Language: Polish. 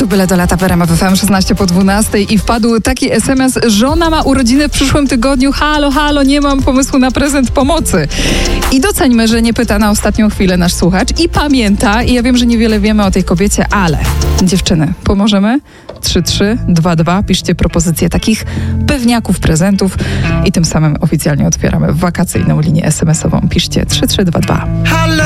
Tu byle do lata w RMF FM 16 po 12 i wpadł taki SMS: żona ma urodziny w przyszłym tygodniu, halo, nie mam pomysłu na prezent pomocy. I doceńmy, że nie pyta na ostatnią chwilę nasz słuchacz i pamięta, i ja wiem, że niewiele wiemy o tej kobiecie, ale dziewczyny, pomożemy? 3322, piszcie propozycje takich pewniaków prezentów i tym samym oficjalnie otwieramy wakacyjną linię SMS-ową. Piszcie 3322.